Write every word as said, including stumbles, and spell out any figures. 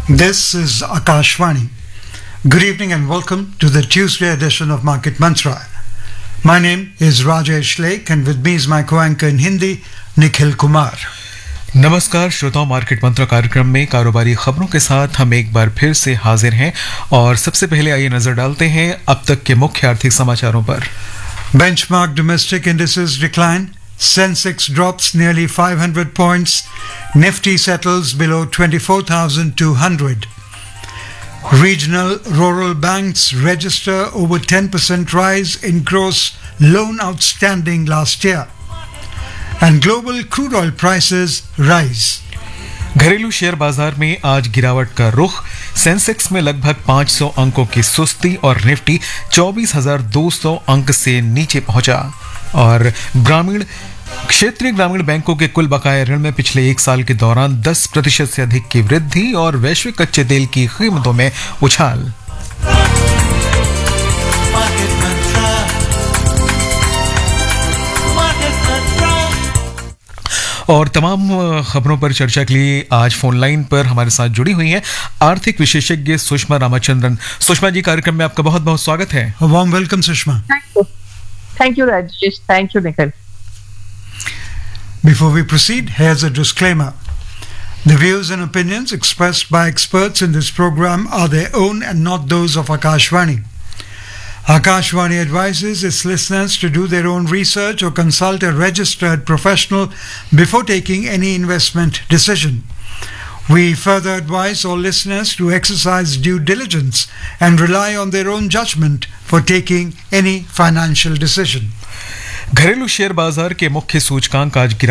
This is Akashvani. Good evening and welcome to the Tuesday edition of Market Mantra. My name is Rajesh Lake and with me is my co-anchor in Hindi, Nikhil Kumar. नमस्कार श्रोताओं, market मंत्र कार्यक्रम में कारोबारी खबरों के साथ हम एक बार फिर से हाजिर हैं और सबसे पहले आइए नजर डालते हैं अब तक के मुख्य आर्थिक समाचारों पर। Benchmark domestic indices decline. Sensex drops nearly five hundred points. Nifty settles below twenty-four thousand two hundred. Regional rural banks register over ten percent rise in gross loan outstanding last year. And global crude oil prices rise. घरेलू share बाजार में आज गिरावट का रुख। Sensex में लगभग पाँच सौ अंकों की सुस्ती और निफ्टी चौबीस हज़ार दो सौ अंक से नीचे पहुंचा। और ग्रामीण क्षेत्रीय ग्रामीण बैंकों के कुल बकाया ऋण में पिछले एक साल के दौरान दस प्रतिशत से अधिक की वृद्धि और वैश्विक कच्चे तेल की कीमतों में उछाल। और तमाम खबरों पर चर्चा के लिए आज फोन लाइन पर हमारे साथ जुड़ी हुई हैं आर्थिक विशेषज्ञ सुषमा रामाचंद्रन। सुषमा जी, कार्यक्रम में आपका बहुत बहुत स्वागत है। Warm welcome Sushma. Thank you, Rajesh. Thank you, Nikhil. Before we proceed, here's a disclaimer. The views and opinions expressed by experts in this program are their own and not those of Akashvani. Akashvani advises its listeners to do their own research or consult a registered professional before taking any investment decision. We further advise all listeners to exercise due diligence and rely on their own judgment for taking any financial decision. घरेलू share बाजार के मुख्य सूचकांक आज